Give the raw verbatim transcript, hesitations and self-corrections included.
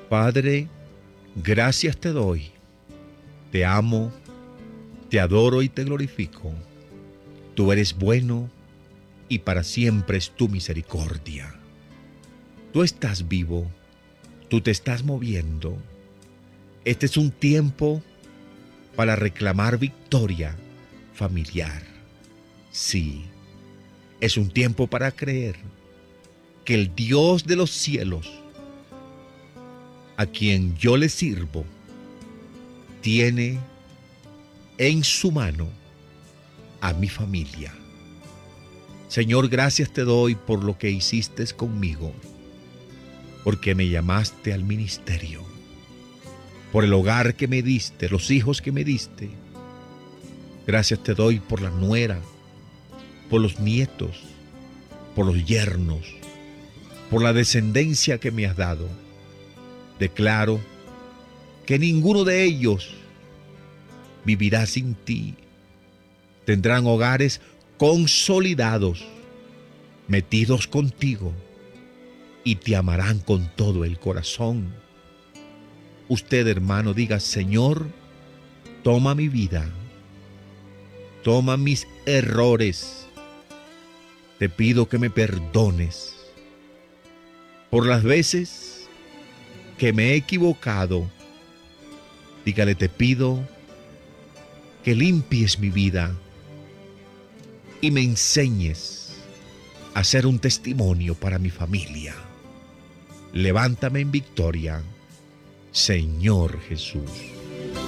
Padre, gracias te doy. Te amo, te adoro y te glorifico. Tú eres bueno y para siempre es tu misericordia. Tú estás vivo, tú te estás moviendo. Este es un tiempo para reclamar victoria familiar. Sí, es un tiempo para creer que el Dios de los cielos, a quien yo le sirvo, tiene en su mano a mi familia. Señor, gracias te doy por lo que hiciste conmigo, porque me llamaste al ministerio, por el hogar que me diste, los hijos que me diste. Gracias te doy por la nuera, por los nietos, por los yernos, por la descendencia que me has dado. Declaro que ninguno de ellos vivirá sin ti. Tendrán hogares consolidados, metidos contigo, y te amarán con todo el corazón. Usted, hermano, diga: Señor, toma mi vida, toma mis errores. Te pido que me perdones por las veces que me he equivocado. Dígale: te pido que limpies mi vida y me enseñes a ser un testimonio para mi familia. Levántame en victoria, Señor Jesús.